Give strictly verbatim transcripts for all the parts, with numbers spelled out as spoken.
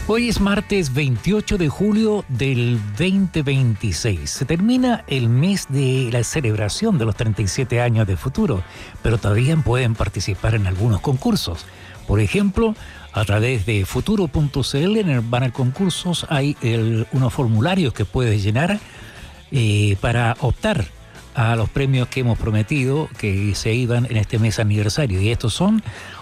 Hoy es martes veintiocho de julio del veinte veintiséis. Se termina el mes de la celebración de los treinta y siete años de Futuro, pero todavía pueden participar en algunos concursos. Por ejemplo, a través de futuro punto c l en el banner concursos hay el, unos formularios que puedes llenar eh, para optar a los premios que hemos prometido que se iban en este mes aniversario. Y estos son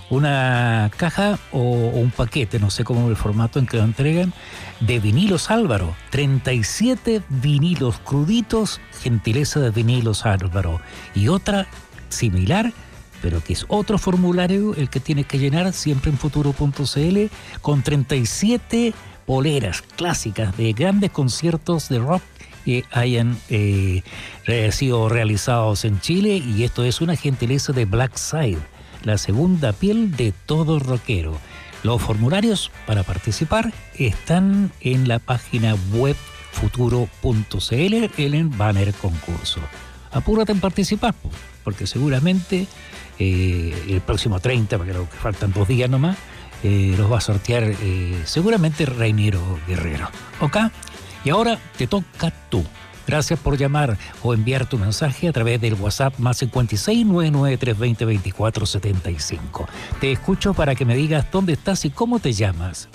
una caja o, o un paquete, no sé cómo es el formato en que lo entregan, de vinilos Álvaro. treinta y siete vinilos cruditos, gentileza de Vinilos Álvaro. Y otra similar, pero que es otro formulario el que tienes que llenar siempre en futuro punto c l, con treinta y siete poleras clásicas de grandes conciertos de rock que hayan eh, sido realizados en Chile, y esto es una gentileza de Black Side, la segunda piel de todo rockero. Los formularios para participar están en la página web futuro punto c l, en el banner concurso. Apúrate en participar, porque seguramente eh, el próximo treinta, porque creo que faltan dos días nomás, eh, los va a sortear eh, seguramente Reiniero Guerrero. ¿Ok? Y ahora te toca tú. Gracias por llamar o enviar tu mensaje a través del WhatsApp más cincuenta y seis, noventa y nueve, trescientos veinte, veinticuatro setenta y cinco. Te escucho para que me digas dónde estás y cómo te llamas.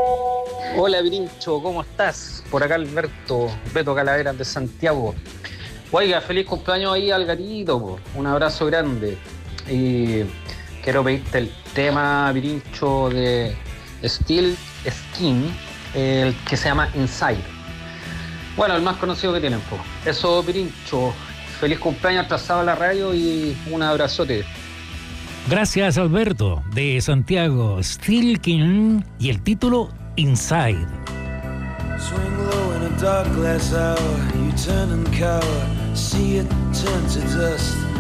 Hola Virincho, ¿cómo estás? Por acá Alberto, Beto Calavera de Santiago. Oiga, feliz cumpleaños ahí al gatito, po. Un abrazo grande. Y quiero pedirte el tema, Virincho, de Steel Skin, el que se llama Inside. Bueno, el más conocido que tienen, po. Eso, Pirincho. Feliz cumpleaños atrasado a la radio y un abrazote. Gracias, Alberto, de Santiago. Steel King y el título Inside. Swing low in a dark glass hour, you turn and cower, see it turn to dust.